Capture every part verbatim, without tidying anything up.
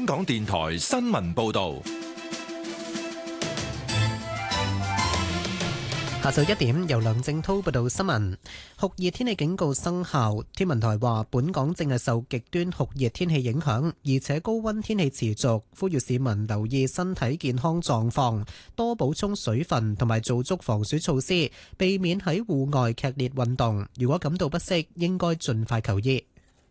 香港電台新聞報道。 下晝一點，由梁正滔報道新聞。酷熱天氣警告生效，天文台話本港正係受極端酷熱天氣影響，而且高溫天氣持續，呼籲市民留意身體健康狀況，多補充水分同埋做足防暑措施，避免喺戶外劇烈運動。如果感到不適，應該盡快求醫。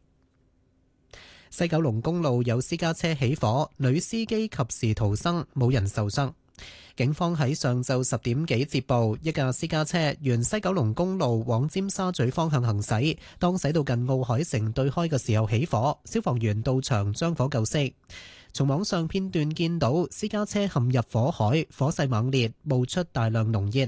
西九龍公路有私家車起火，女司機及時逃生，冇人受傷。警方喺上晝十點幾接報，一架私家車沿西九龍公路往尖沙咀方向行駛，當駛到近奧海城對開嘅時候起火，消防員到場將火救熄。從網上片段見到私家車陷入火海，火勢猛烈，冒出大量濃煙。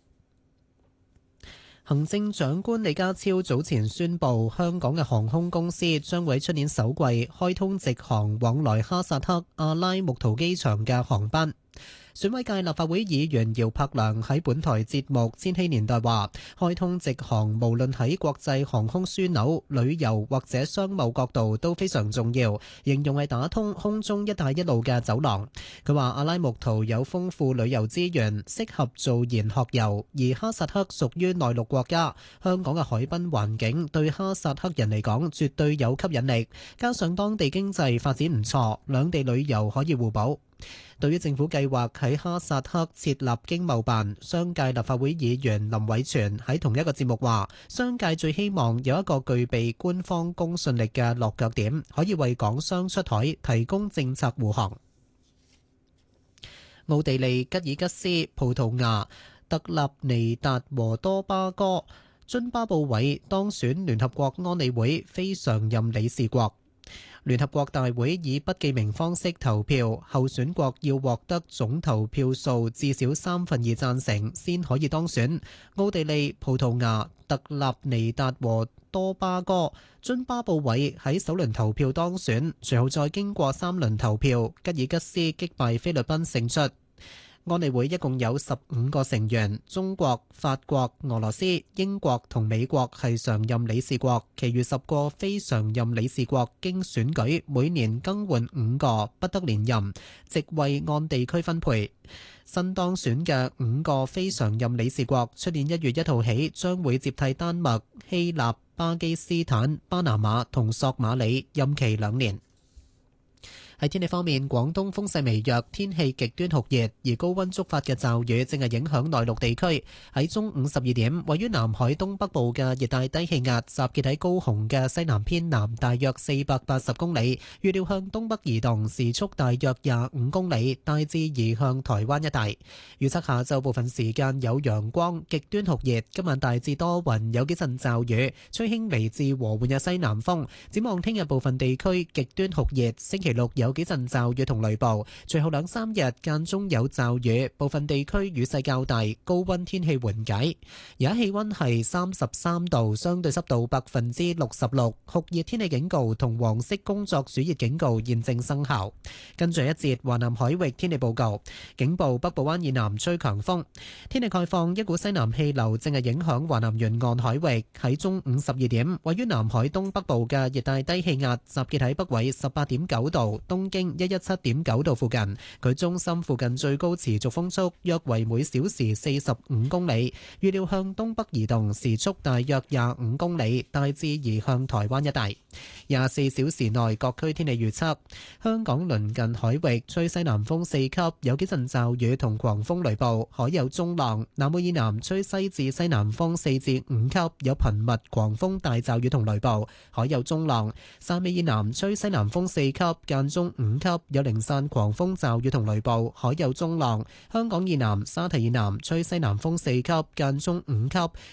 行政長官李家超早前宣布，香港嘅航空公司將會喺出年首季開通直航往來哈薩克阿拉木圖機場嘅航班。選委界立法會議員姚柏良喺本台節目《千禧年代》話，開通直航無論喺國際航空樞紐、旅遊或者商務角度都非常重要，形容係打通空中一帶一路嘅走廊。佢話阿拉木圖有豐富旅遊資源，適合做研學遊，而哈薩克屬於內陸國家，香港嘅海濱環境對哈薩克人嚟講絕對有吸引力，加上當地經濟發展唔錯，兩地旅遊可以互補。對於政府計劃喺哈薩克設立經貿辦，商界立法會議員林偉全喺同一個節目話，商界最希望有一個具備官方公信力嘅落腳點，可以為港商出海提供政策護航。奧地利、吉爾吉斯、葡萄牙、特立尼達和多巴哥、津巴布韋當選聯合國安理會非常任理事國。聯合國大會以不記名方式投票，候選國要獲得總投票數至少三分二贊成先可以當選。奧地利、葡萄牙、特立尼達和多巴哥、津巴布韋喺首輪投票當選，隨後再經過三輪投票，吉爾吉斯擊敗菲律賓勝出。安理會一共有十五個成員，中國、法國、俄羅斯、英國同美國係常任理事國，其餘十個非常任理事國經選舉每年更換五個，不得連任，席位按地區分配。新當選嘅五個非常任理事國，出年一月一號起將會接替丹麥、希臘、巴基斯坦、巴拿馬同索馬里，任期兩年。喺天氣方面，廣東風勢微弱，天氣極端酷熱，而高溫觸發嘅驟雨正係影響內陸地區。喺中午十二點，位於南海東北部嘅熱帶低氣壓集結喺高雄嘅西南偏南大約四百八十公里，預料向東北移動，時速大約廿五公里，大致移向台灣一帶。預測下晝部分時間有陽光，極端酷熱，今晚大致多雲，有幾陣驟雨，吹輕微至和緩嘅西南風。展望聽日部分地區極端酷熱，星期六有幾陣驟雨同雷暴，隨後兩三日間中有驟雨，部分地區雨勢較大，高溫天氣緩解。而家氣溫係三十三度，相對濕度百分之六十六，酷熱天氣警告同黃色工作暑熱警告現正生效。跟住一節華南海域天氣報告，警報北部灣以南吹強風。天氣概況，一股西南氣流正係影響華南沿岸海域。喺中午十二點，位於南海東北部嘅熱帶低氣壓集結喺北緯十八點九度，東經一一七點九度附近，佢中心附近最高持續風速約為每小時四十五公里，預料向東北移動，時速大約廿五公里，大致移向台灣一帶。廿四小時內各區天氣預測：香港鄰近海域吹西南風四級，有幾陣驟雨同狂風雷暴，海有中浪；南澳以南吹西至西南風四至五級，有頻密狂風大驟雨同雷暴，海有中浪；汕尾以南吹西南風四級，間中五級，有零散狂風驟雨同雷暴，海有中浪；香港以南、沙堤以南吹西南風四級，間中五級，